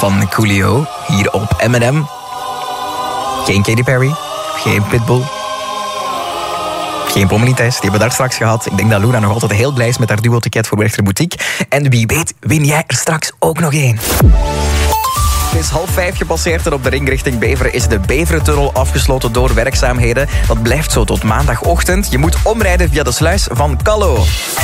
van Coolio. Hier op M&M. Geen Katy Perry. Geen Pitbull. Geen Pommelitest, die hebben we daar straks gehad. Ik denk dat Luna nog altijd heel blij is met haar duo-ticket voor Werchter Boutique. En wie weet win jij er straks ook nog één. Het is 4:30 gepasseerd en op de ring richting Beveren is de Beverentunnel afgesloten door werkzaamheden. Dat blijft zo tot maandagochtend. Je moet omrijden via de sluis van Callo.